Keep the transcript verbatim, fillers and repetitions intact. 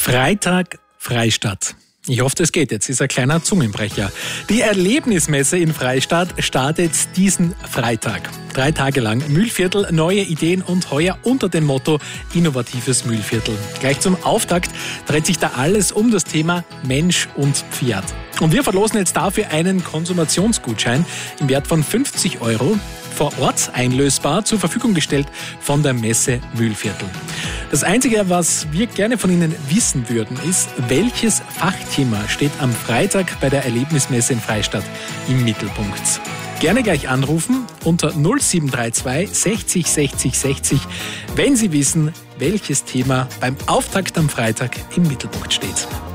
Freitag, Freistadt. Ich hoffe, das geht jetzt. Ist ein kleiner Zungenbrecher. Die Erlebnismesse in Freistadt startet diesen Freitag. Drei Tage lang Mühlviertel, neue Ideen und heuer unter dem Motto Innovatives Mühlviertel. Gleich zum Auftakt dreht sich da alles um das Thema Mensch und Pferd. Und wir verlosen jetzt dafür einen Konsumationsgutschein im Wert von fünfzig Euro, vor Ort einlösbar, zur Verfügung gestellt von der Messe Mühlviertel. Das Einzige, was wir gerne von Ihnen wissen würden, ist, welches Fachthema steht am Freitag bei der Erlebnismesse in Freistadt im Mittelpunkt. Gerne gleich anrufen unter null sieben drei zwei sechzig sechzig sechzig, wenn Sie wissen, welches Thema beim Auftakt am Freitag im Mittelpunkt steht.